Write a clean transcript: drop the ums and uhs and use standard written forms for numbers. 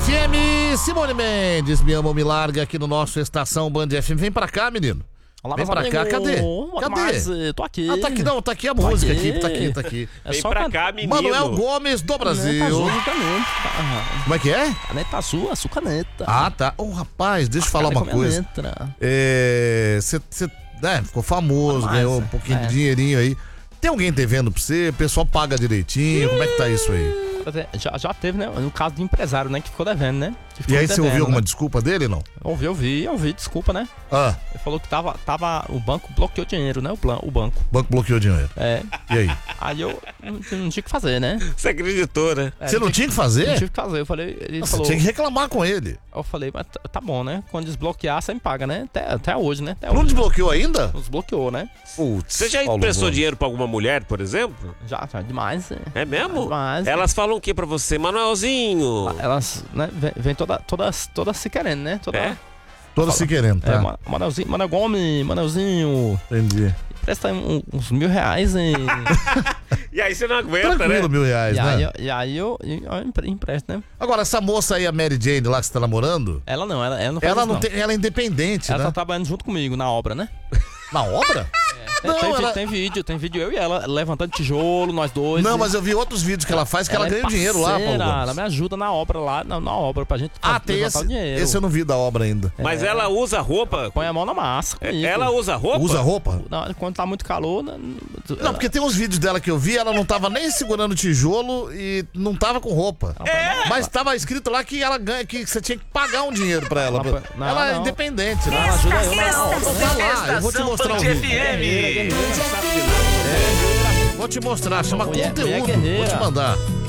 FM, Simone Mendes, Me Ama ou Me Larga aqui no nosso Estação Band FM. Vem pra cá, menino. Olá, vem pra cá, cadê? Cadê? Tô aqui. Ah, tá aqui não, tá aqui a música, tá aqui. É Vem só pra cá, menino. Manuel Gomes do Brasil. Como é que é? Caneta azul, a sua caneta. Ah, tá. Rapaz, deixa eu falar uma coisa. Você ficou famoso, ganhou um pouquinho de dinheirinho aí. Tem alguém devendo pra você? O pessoal paga direitinho? Como é que tá isso aí? Já teve, né? No caso de empresário, né? Que ficou devendo, né? E aí você ouviu alguma desculpa dele, não? Ouvi, desculpa, né? Ah. Ele falou que tava o banco bloqueou dinheiro, né? O banco. O banco bloqueou dinheiro. É. E aí? Aí eu não tinha o que fazer, né? Você acreditou, né? Você não tinha que fazer? Não tive que fazer. Eu falei, ele falou. Você tinha que reclamar com ele. Eu falei, mas tá bom, né? Quando desbloquear, você me paga, né? Até hoje, né? Não desbloqueou ainda? Desbloqueou, né? Putz, você já emprestou dinheiro pra alguma mulher, por exemplo? Já demais. É mesmo? Demais. Elas falam o que pra você? Manuelzinho? Elas, né, vem todas se querendo, né? Todas se querendo, tá? Manuel Gomes, Manuelzinho. Entendi. Empresta uns R$1.000, hein? E aí você não aguenta, tranquilo, né? R$1.000, né? E aí eu empresto, né? Agora, essa moça aí, a Mary Jane lá que você tá namorando? Ela não faz ela isso, não tem, ela é independente, ela né? tá trabalhando junto comigo na obra, né? Na obra? Não, tem vídeo eu e ela levantando tijolo, nós dois. Não, mas eu vi outros vídeos que ela faz que ela ganha dinheiro lá, Paulo Gomes. Ela me ajuda na obra lá, na obra pra gente levantar o dinheiro. Esse eu não vi da obra ainda. Mas ela usa roupa? Põe a mão na massa comigo. Ela usa roupa? Usa roupa? Não, quando tá muito calor... Não, porque tem uns vídeos dela que eu vi, ela não tava nem segurando tijolo e não tava com roupa. Mas tava escrito lá que ela ganha, que você tinha que pagar um dinheiro pra ela. Ela é independente, né? Ela ajuda eu na obra. Tá lá, eu vou te mostrar o vídeo. Vou te mostrar, chama conteúdo. Vou te mandar.